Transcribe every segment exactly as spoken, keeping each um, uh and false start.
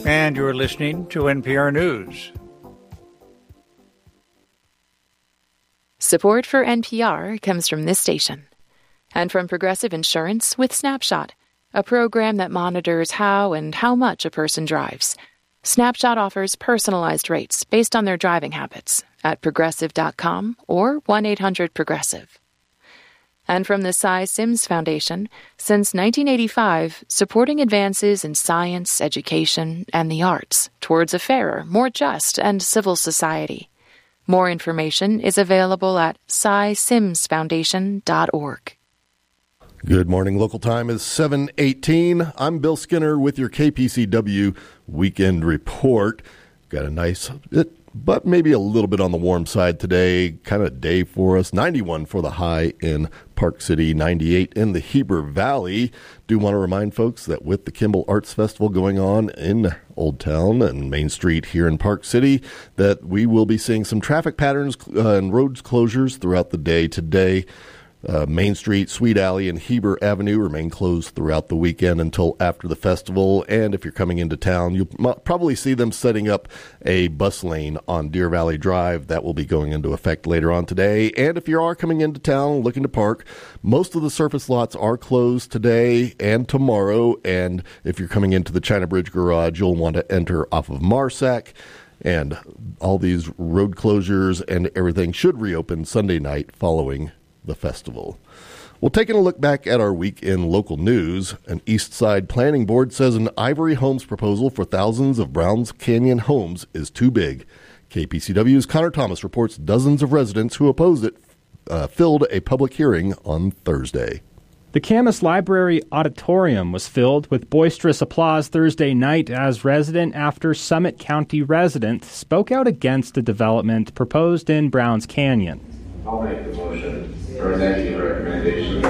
And you're listening to N P R News. Support for N P R comes from this station and from Progressive Insurance with Snapshot, a program that monitors how and how much a person drives. Snapshot offers personalized rates based on their driving habits at progressive dot com or one eight hundred progressive. And from the Cy Sims Foundation, since nineteen eighty-five, supporting advances in science, education, and the arts towards a fairer, more just, and civil society. More information is available at cy sims foundation dot org. Good morning. Local time is seven eighteen. I'm Bill Skinner with your K P C W Weekend Report. Got a nice, but maybe a little bit on the warm side today. Kind of day for us. ninety-one for the high in Park City, ninety-eight in the Heber Valley. Do want to remind folks that with the Kimball Arts Festival going on in Old Town and Main Street here in Park City, that we will be seeing some traffic patterns uh, and roads closures throughout the day today. Uh, Main Street, Sweet Alley, and Heber Avenue remain closed throughout the weekend until after the festival. And if you're coming into town, you'll m- probably see them setting up a bus lane on Deer Valley Drive. That will be going into effect later on today. And if you are coming into town looking to park, most of the surface lots are closed today and tomorrow. And if you're coming into the China Bridge Garage, you'll want to enter off of Marsac. And all these road closures and everything should reopen Sunday night following the festival. Well, taking a look back at our week in local news, an East Side Planning Board says an Ivory Homes proposal for thousands of Browns Canyon homes is too big. K P C W's Connor Thomas reports dozens of residents who opposed it uh, filled a public hearing on Thursday. The Camas Library Auditorium was filled with boisterous applause Thursday night as resident after Summit County resident spoke out against the development proposed in Browns Canyon. I'll make the motion for executive recommendation.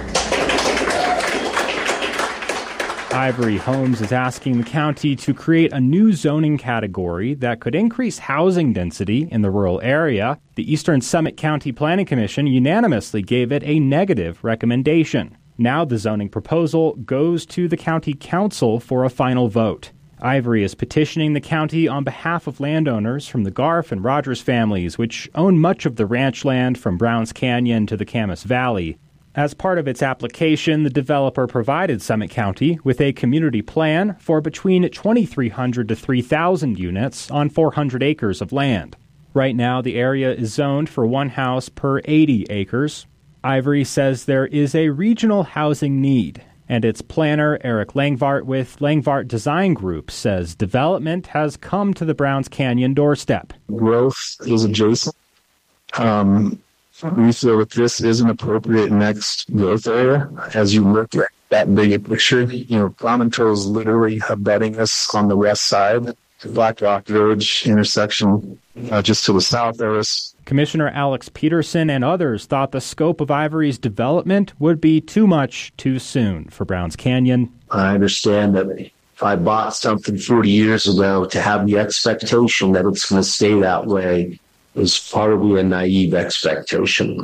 Ivory Homes is asking the county to create a new zoning category that could increase housing density in the rural area. The Eastern Summit County Planning Commission unanimously gave it a negative recommendation. Now the zoning proposal goes to the county council for a final vote. Ivory is petitioning the county on behalf of landowners from the Garf and Rogers families, which own much of the ranch land from Browns Canyon to the Camas Valley. As part of its application, the developer provided Summit County with a community plan for between twenty-three hundred to three thousand units on four hundred acres of land. Right now, the area is zoned for one house per eighty acres. Ivory says there is a regional housing need, and its planner, Eric Langvart with Langvart Design Group, says development has come to the Browns Canyon doorstep. Growth is adjacent. Um, we feel that this is an appropriate next growth area. As you look at that bigger picture, you know, Promontory is literally abutting us on the west side. Black Rock Road intersection uh, just to the south there is. Commissioner Alex Peterson and others thought the scope of Ivory's development would be too much too soon for Browns Canyon. I understand that if I bought something forty years ago, to have the expectation that it's going to stay that way is probably a naive expectation.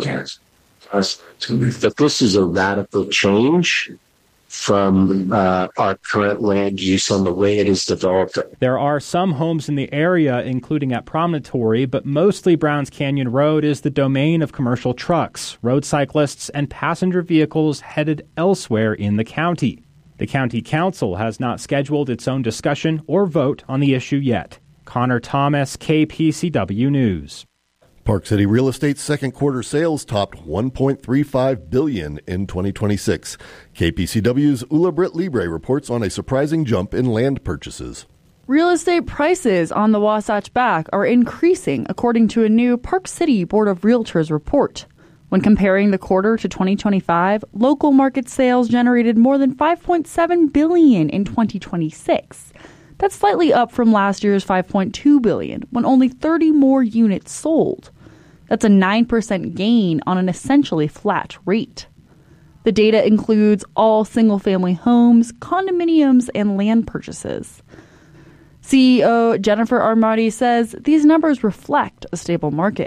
But this is a radical change from uh, our current land use on the way it is developed. There are some homes in the area, including at Promontory, but mostly Browns Canyon Road is the domain of commercial trucks, road cyclists, and passenger vehicles headed elsewhere in the county. The county council has not scheduled its own discussion or vote on the issue yet. Connor Thomas, K P C W News. Park City real estate's second quarter sales topped one point three five billion dollars in twenty twenty-six. K P C W's Ula Britt Libre reports on a surprising jump in land purchases. Real estate prices on the Wasatch Back are increasing, according to a new Park City Board of Realtors report. When comparing the quarter to twenty twenty-five, local market sales generated more than five point seven billion dollars in twenty twenty-six. That's slightly up from last year's five point two billion dollars, when only thirty more units sold. That's a nine percent gain on an essentially flat rate. The data includes all single-family homes, condominiums, and land purchases. C E O Jennifer Armati says these numbers reflect a stable market.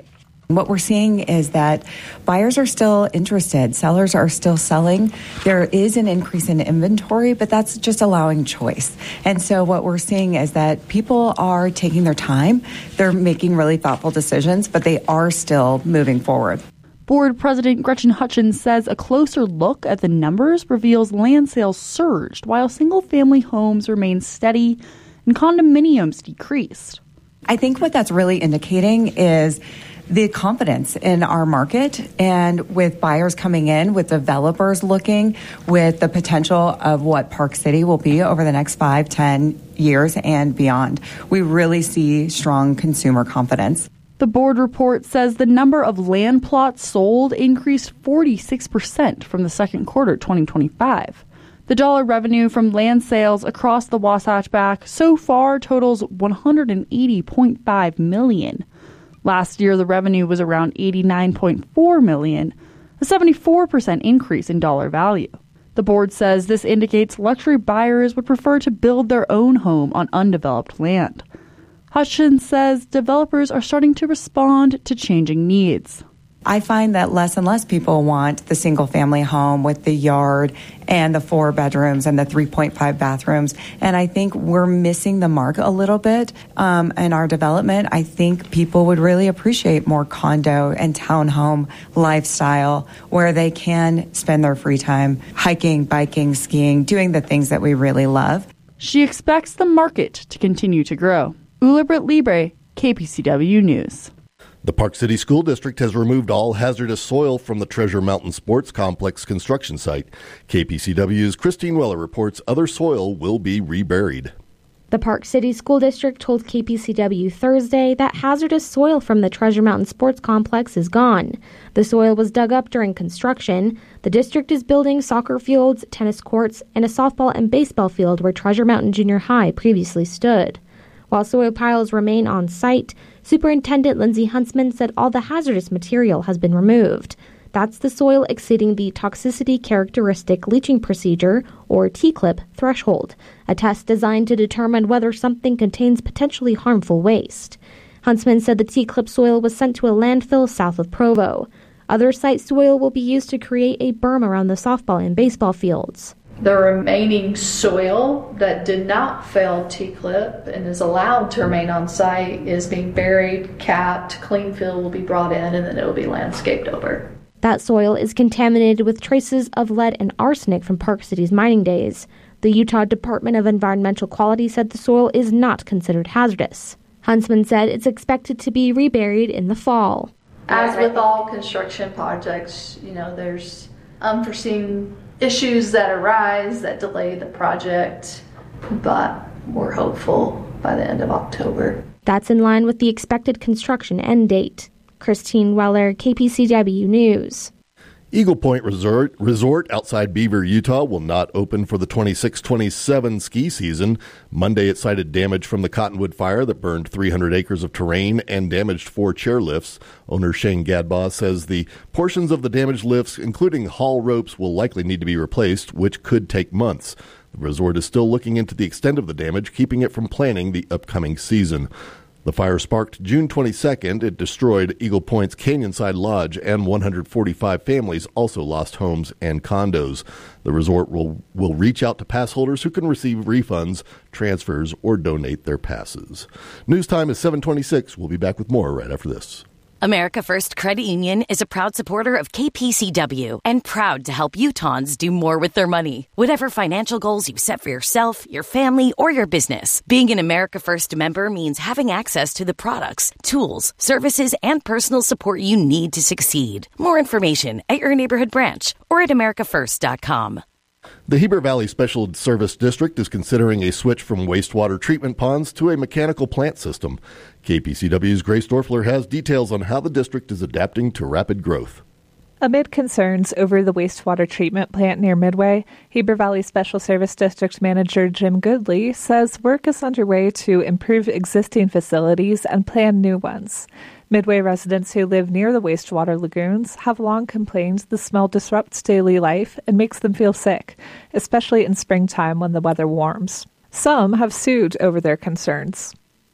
What we're seeing is that buyers are still interested. Sellers are still selling. There is an increase in inventory, but that's just allowing choice. And so what we're seeing is that people are taking their time. They're making really thoughtful decisions, but they are still moving forward. Board President Gretchen Hutchins says a closer look at the numbers reveals land sales surged while single-family homes remained steady and condominiums decreased. I think what that's really indicating is the confidence in our market, and with buyers coming in, with developers looking, with the potential of what Park City will be over the next five, ten years and beyond. We really see strong consumer confidence. The board report says the number of land plots sold increased forty-six percent from the second quarter twenty twenty-five. The dollar revenue from land sales across the Wasatch Back so far totals one hundred eighty point five million dollars. Last year, the revenue was around eighty-nine point four million dollars, a seventy-four percent increase in dollar value. The board says this indicates luxury buyers would prefer to build their own home on undeveloped land. Hutchins says developers are starting to respond to changing needs. I find that less and less people want the single-family home with the yard and the four bedrooms and the three point five bathrooms. And I think we're missing the mark a little bit um, in our development. I think people would really appreciate more condo and townhome lifestyle where they can spend their free time hiking, biking, skiing, doing the things that we really love. She expects the market to continue to grow. Ula Britt Libre, K P C W News. The Park City School District has removed all hazardous soil from the Treasure Mountain Sports Complex construction site. K P C W's Christine Weller reports other soil will be reburied. The Park City School District told K P C W Thursday that hazardous soil from the Treasure Mountain Sports Complex is gone. The soil was dug up during construction. The district is building soccer fields, tennis courts, and a softball and baseball field where Treasure Mountain Junior High previously stood. While soil piles remain on site, Superintendent Lindsay Huntsman said all the hazardous material has been removed. That's the soil exceeding the toxicity characteristic leaching procedure, or T CLIP, threshold, a test designed to determine whether something contains potentially harmful waste. Huntsman said the T CLIP soil was sent to a landfill south of Provo. Other site soil will be used to create a berm around the softball and baseball fields. The remaining soil that did not fail T CLIP and is allowed to remain on site is being buried, capped, clean fill will be brought in, and then it will be landscaped over. That soil is contaminated with traces of lead and arsenic from Park City's mining days. The Utah Department of Environmental Quality said the soil is not considered hazardous. Huntsman said it's expected to be reburied in the fall. As with all construction projects, you know, there's unforeseen issues that arise that delay the project, but we're hopeful by the end of October. That's in line with the expected construction end date. Christine Weller, K P C W News. Eagle Point Resort, Resort outside Beaver, Utah will not open for the twenty-six twenty-seven ski season. Monday it cited damage from the Cottonwood fire that burned three hundred acres of terrain and damaged four chairlifts. Owner Shane Gadbaugh says the portions of the damaged lifts, including haul ropes, will likely need to be replaced, which could take months. The resort is still looking into the extent of the damage, keeping it from planning the upcoming season. The fire sparked June twenty-second. It destroyed Eagle Point's Canyonside Lodge, and one hundred forty-five families also lost homes and condos. The resort will, will reach out to pass holders who can receive refunds, transfers, or donate their passes. News time is seven twenty-six. We'll be back with more right after this. America First Credit Union is a proud supporter of K P C W and proud to help Utahns do more with their money. Whatever financial goals you set for yourself, your family, or your business, being an America First member means having access to the products, tools, services, and personal support you need to succeed. More information at your neighborhood branch or at america first dot com. The Heber Valley Special Service District is considering a switch from wastewater treatment ponds to a mechanical plant system. K P C W's Grace Dorfler has details on how the district is adapting to rapid growth. Amid concerns over the wastewater treatment plant near Midway, Heber Valley Special Service District Manager Jim Goodley says work is underway to improve existing facilities and plan new ones. Midway residents who live near the wastewater lagoons have long complained the smell disrupts daily life and makes them feel sick, especially in springtime when the weather warms. Some have sued over their concerns.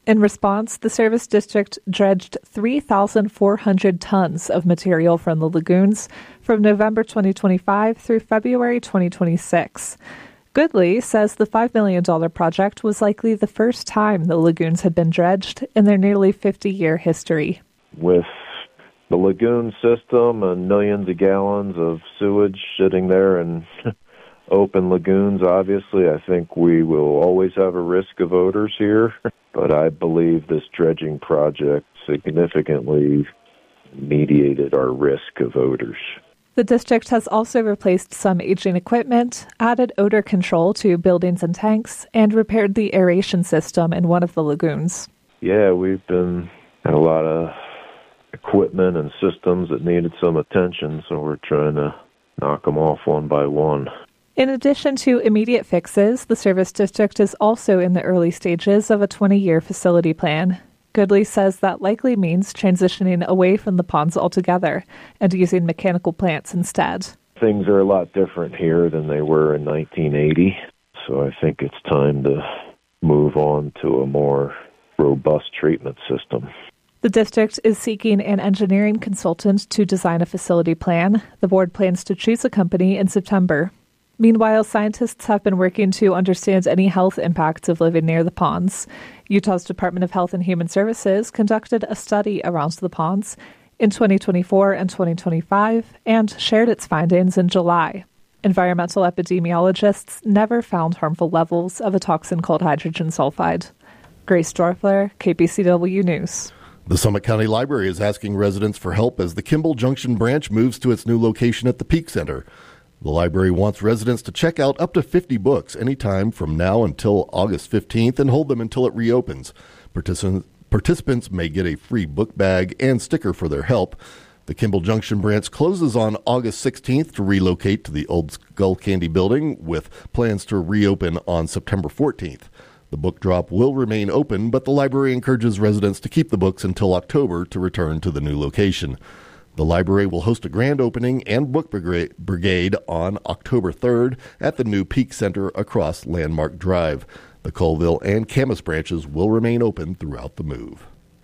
In response, the service district dredged three thousand four hundred tons of material from the lagoons from November twenty twenty-five through February twenty twenty-six. Goodley says the five million dollars project was likely the first time the lagoons had been dredged in their nearly fifty-year history. With the lagoon system and millions of gallons of sewage sitting there in open lagoons, obviously, I think we will always have a risk of odors here. But I believe this dredging project significantly mediated our risk of odors. The district has also replaced some aging equipment, added odor control to buildings and tanks, and repaired the aeration system in one of the lagoons. Yeah, we've been had a lot of equipment and systems that needed some attention, so we're trying to knock them off one by one. In addition to immediate fixes, the service district is also in the early stages of a twenty-year facility plan. Goodley says that likely means transitioning away from the ponds altogether and using mechanical plants instead. Things are a lot different here than they were in nineteen eighty, so I think it's time to move on to a more robust treatment system. The district is seeking an engineering consultant to design a facility plan. The board plans to choose a company in September. Meanwhile, scientists have been working to understand any health impacts of living near the ponds. Utah's Department of Health and Human Services conducted a study around the ponds in twenty twenty-four and twenty twenty-five and shared its findings in July. Environmental epidemiologists never found harmful levels of a toxin called hydrogen sulfide. Grace Dorfler, K P C W News. The Summit County Library is asking residents for help as the Kimball Junction branch moves to its new location at the Peak Center. The library wants residents to check out up to fifty books anytime from now until August fifteenth and hold them until it reopens. Particip- participants may get a free book bag and sticker for their help. The Kimball Junction branch closes on August sixteenth to relocate to the old Skull Candy building with plans to reopen on September fourteenth. The book drop will remain open, but the library encourages residents to keep the books until October to return to the new location. The library will host a grand opening and book brigade on October third at the new Peak Center across Landmark Drive. The Colville and Camas branches will remain open throughout the move.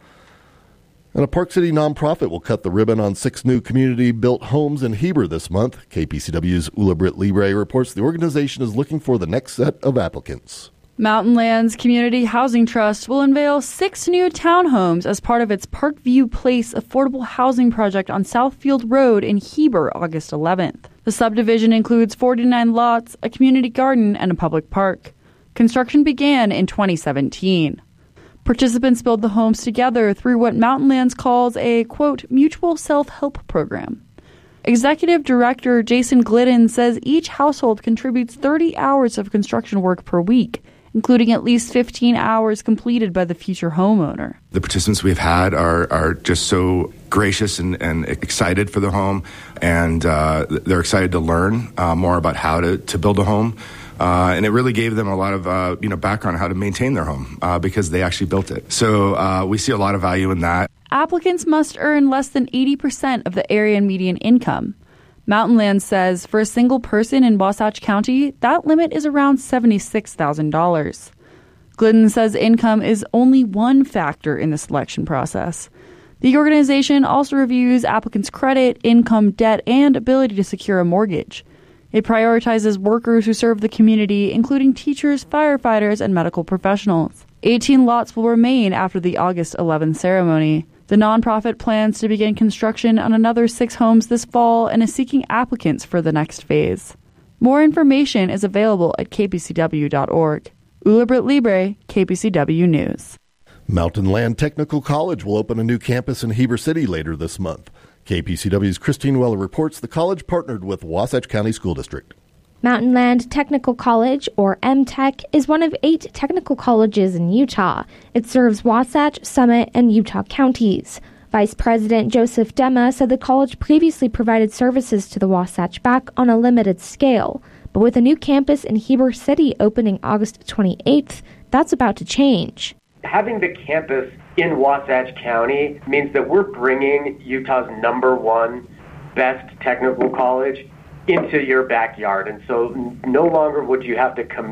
And a Park City nonprofit will cut the ribbon on six new community-built homes in Heber this month. K P C W's Ula Britt Libre reports the organization is looking for the next set of applicants. Mountain Lands Community Housing Trust will unveil six new townhomes as part of its Parkview Place affordable housing project on Southfield Road in Heber, August eleventh. The subdivision includes forty-nine lots, a community garden, and a public park. Construction began in twenty seventeen. Participants build the homes together through what Mountain Lands calls a, quote, mutual self-help program. Executive Director Jason Glidden says each household contributes thirty hours of construction work per week, including at least fifteen hours completed by the future homeowner. The participants we've had are are just so gracious and, and excited for the home, and uh, they're excited to learn uh, more about how to, to build a home. Uh, and it really gave them a lot of uh, you know background on how to maintain their home uh, because they actually built it. So uh, we see a lot of value in that. Applicants must earn less than eighty percent of the area median income. Mountain Lands says for a single person in Wasatch County, that limit is around seventy-six thousand dollars. Glidden says income is only one factor in the selection process. The organization also reviews applicants' credit, income, debt, and ability to secure a mortgage. It prioritizes workers who serve the community, including teachers, firefighters, and medical professionals. eighteen lots will remain after the August eleventh ceremony. The nonprofit plans to begin construction on another six homes this fall and is seeking applicants for the next phase. More information is available at k p c w dot org. Ula Britt Libre, K P C W News. Mountain Land Technical College will open a new campus in Heber City later this month. K P C W's Christine Weller reports the college partnered with Wasatch County School District. Mountain Land Technical College, or M Tech, is one of eight technical colleges in Utah. It serves Wasatch, Summit, and Utah counties. Vice President Joseph Dema said the college previously provided services to the Wasatch Back on a limited scale. But with a new campus in Heber City opening August twenty-eighth, that's about to change. Having the campus in Wasatch County means that we're bringing Utah's number one best technical college into your backyard. And so no longer would you have to commute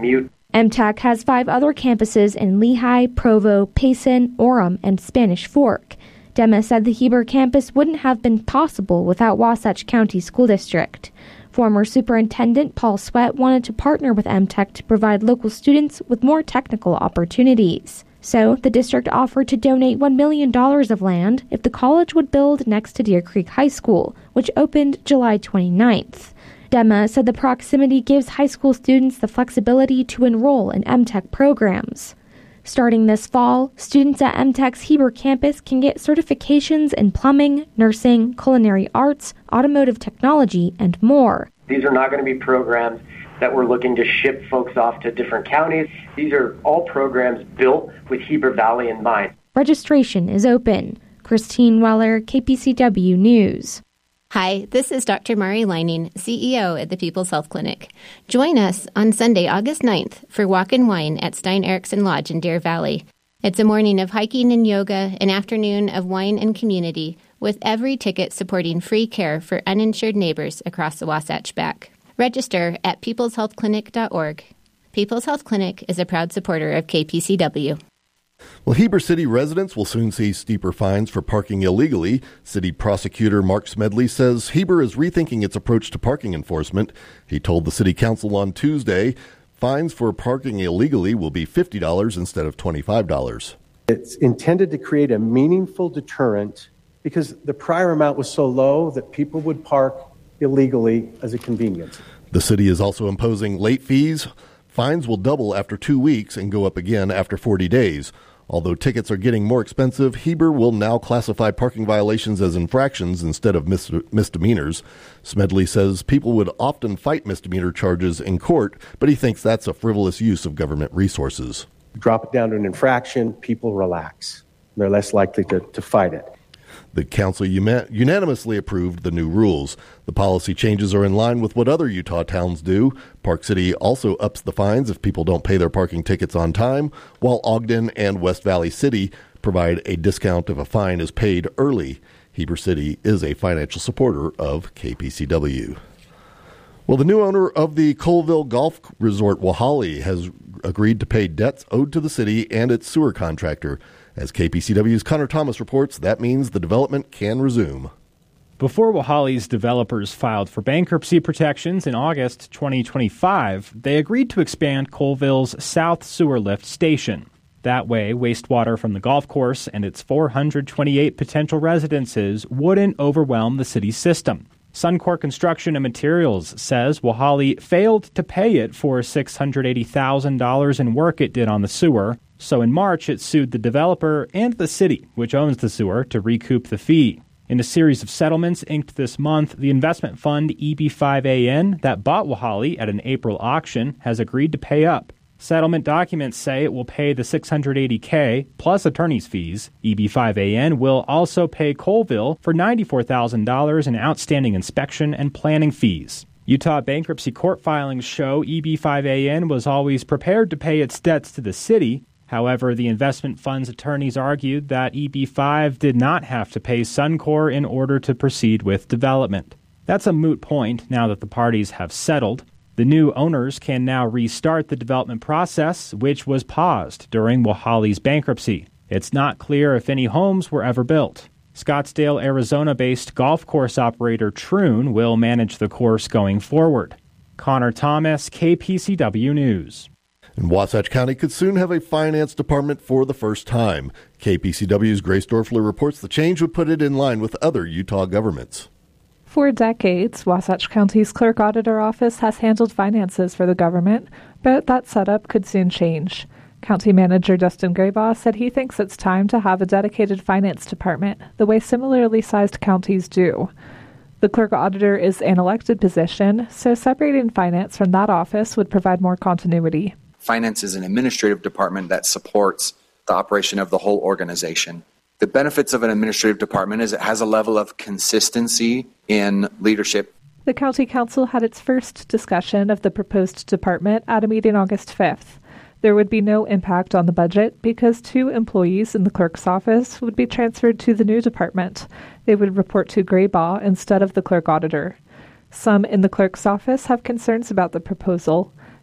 M TEC has five other campuses in Lehigh, Provo, Payson, Orem, and Spanish Fork. Dema said the Heber campus wouldn't have been possible without Wasatch County School District. Former Superintendent Paul Sweat wanted to partner with M TEC to provide local students with more technical opportunities. So, the district offered to donate one million dollars of land if the college would build next to Deer Creek High School, which opened July twenty-ninth. Dema said the proximity gives high school students the flexibility to enroll in M TEC programs. Starting this fall, students at M TEC's Heber campus can get certifications in plumbing, nursing, culinary arts, automotive technology, and more. These are not going to be programs that we're looking to ship folks off to different counties. These are all programs built with Heber Valley in mind. Registration is open. Christine Weller, K P C W News. Hi, this is Doctor Mari Leining, C E O at the People's Health Clinic. Join us on Sunday, August ninth for Walk and Wine at Stein Eriksen Lodge in Deer Valley. It's a morning of hiking and yoga, an afternoon of wine and community, with every ticket supporting free care for uninsured neighbors across the Wasatch Back. Register at peoples health clinic dot org. People's Health Clinic is a proud supporter of K P C W. Well, Heber City residents will soon see steeper fines for parking illegally. City Prosecutor Mark Smedley says Heber is rethinking its approach to parking enforcement. He told the City Council on Tuesday fines for parking illegally will be fifty dollars instead of twenty-five dollars. It's intended to create a meaningful deterrent because the prior amount was so low that people would park illegally as a convenience. The city is also imposing late fees. Fines will double after two weeks and go up again after forty days. Although tickets are getting more expensive, Heber will now classify parking violations as infractions instead of mis- misdemeanors. Smedley says people would often fight misdemeanor charges in court, but he thinks that's a frivolous use of government resources. Drop it down to an infraction, people relax. They're less likely to, to fight it. The council unanimously approved the new rules. The policy changes are in line with what other Utah towns do. Park City also ups the fines if people don't pay their parking tickets on time, while Ogden and West Valley City provide a discount if a fine is paid early. Heber City is a financial supporter of K P C W. Well, the new owner of the Colville Golf Resort, Wahali, has agreed to pay debts owed to the city and its sewer contractor. As K P C W's Connor Thomas reports, that means the development can resume. Before Wahali's developers filed for bankruptcy protections in August twenty twenty-five, they agreed to expand Colville's South Sewer Lift Station. That way, wastewater from the golf course and its four hundred twenty-eight potential residences wouldn't overwhelm the city's system. Suncor Construction and Materials says Wahali failed to pay it for six hundred eighty thousand dollars in work it did on the sewer. So in March, it sued the developer and the city, which owns the sewer, to recoup the fee. In a series of settlements inked this month, the investment fund E B five A N that bought Wahali at an April auction has agreed to pay up. Settlement documents say it will pay the six hundred eighty thousand dollars plus attorney's fees. E B five A N will also pay Colville for ninety-four thousand dollars in outstanding inspection and planning fees. Utah bankruptcy court filings show E B five A N was always prepared to pay its debts to the city. However, the investment fund's attorneys argued that E B five did not have to pay Suncor in order to proceed with development. That's a moot point now that the parties have settled. The new owners can now restart the development process, which was paused during Wahali's bankruptcy. It's not clear if any homes were ever built. Scottsdale, Arizona-based golf course operator Troon will manage the course going forward. Connor Thomas, K P C W News. And Wasatch County could soon have a finance department for the first time. K P C W's Grace Dorfler reports the change would put it in line with other Utah governments. For decades, Wasatch County's clerk auditor office has handled finances for the government, but that setup could soon change. County Manager Dustin Graybaugh said he thinks it's time to have a dedicated finance department, the way similarly sized counties do. The clerk auditor is an elected position, so separating finance from that office would provide more continuity. Finance is an administrative department that supports the operation of the whole organization. The benefits of an administrative department is it has a level of consistency in leadership. The County Council had its first discussion of the proposed department at a meeting August fifth. There would be no impact on the budget because two employees in the clerk's office would be transferred to the new department. They would report to Graybaugh instead of the clerk auditor. Some in the clerk's office have concerns about the proposal.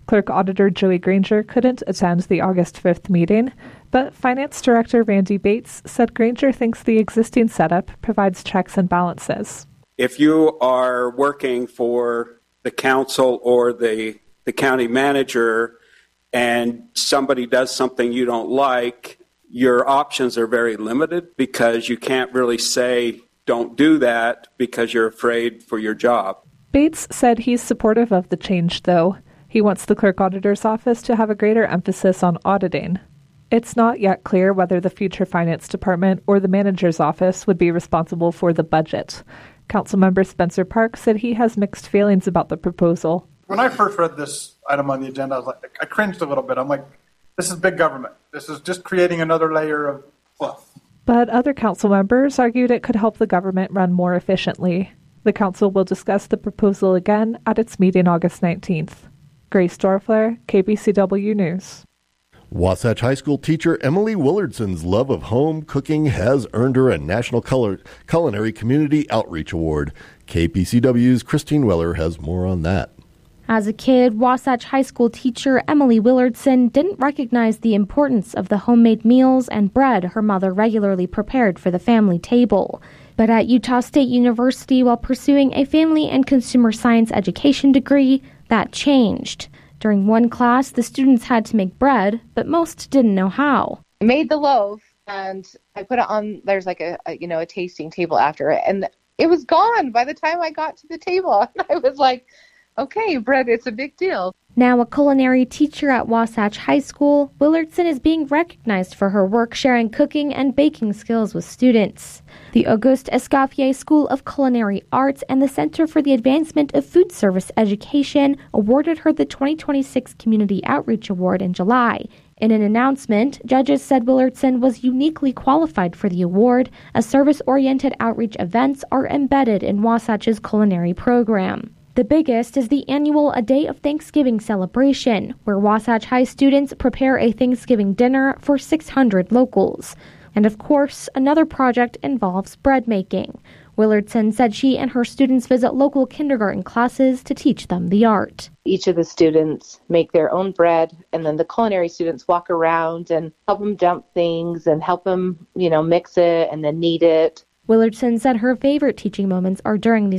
Clerk Auditor Joey Granger couldn't attend the August fifth meeting, but Finance Director Randy Bates said Granger thinks the existing setup provides checks and balances. If you are working for the council or the, the county manager and somebody does something you don't like, your options are very limited because you can't really say don't do that because you're afraid for your job. Bates said he's supportive of the change, though. He wants the clerk auditor's office to have a greater emphasis on auditing. It's not yet clear whether the future finance department or the manager's office would be responsible for the budget. Councilmember Spencer Park said he has mixed feelings about the proposal. When I first read this item on the agenda, I was like, I cringed a little bit. I'm like, this is big government. This is just creating another layer of fluff. But other council members argued it could help the government run more efficiently. The council will discuss the proposal again at its meeting August nineteenth. Grace Dorfler, K B C W News. Wasatch High School teacher Emily Willardson's love of home cooking has earned her a National Cul- Culinary Community Outreach Award. K P C W's Christine Weller has more on that. As a kid, Wasatch High School teacher Emily Willardson didn't recognize the importance of the homemade meals and bread her mother regularly prepared for the family table. But at Utah State University, while pursuing a family and consumer science education degree, that changed. During one class, the students had to make bread, but most didn't know how. I made the loaf and I put it on, there's like a, a you know, a tasting table after it. And it was gone by the time I got to the table. And I was like, okay, bread, it's a big deal. Now a culinary teacher at Wasatch High School, Willardson is being recognized for her work sharing cooking and baking skills with students. The Auguste Escoffier School of Culinary Arts and the Center for the Advancement of Food Service Education awarded her the twenty twenty-six Community Outreach Award in July. In an announcement, judges said Willardson was uniquely qualified for the award, as service-oriented outreach events are embedded in Wasatch's culinary program. The biggest is the annual A Day of Thanksgiving celebration, where Wasatch High students prepare a Thanksgiving dinner for six hundred locals. And of course, another project involves bread making. Willardson said she and her students visit local kindergarten classes to teach them the art. Each of the students make their own bread, and then the culinary students walk around and help them dump things and help them, you know, mix it and then knead it. Willardson said her favorite teaching moments are during these